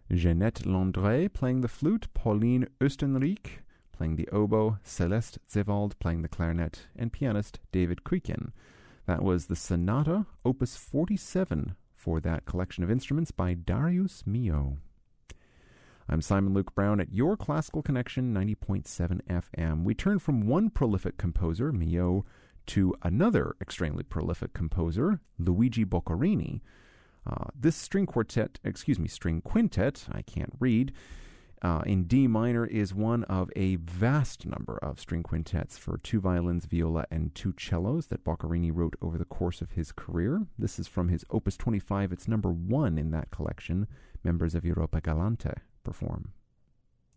Jeanette Landré playing the flute, Pauline Östenrich playing the oboe, Celeste Zewald playing the clarinet, and pianist David Kuiken. That was the Sonata, Opus 47, for that collection of instruments by Darius Milhaud. I'm Simon Luke Brown at your Classical Connection 90.7 FM. We turn from one prolific composer, Milhaud, to another extremely prolific composer, Luigi Boccherini. This string quintet, I can't read, in D minor is one of a vast number of string quintets for two violins, viola, and two cellos that Boccherini wrote over the course of his career. This is from his Opus 25. It's number 1 in that collection. Members of Europa Galante perform.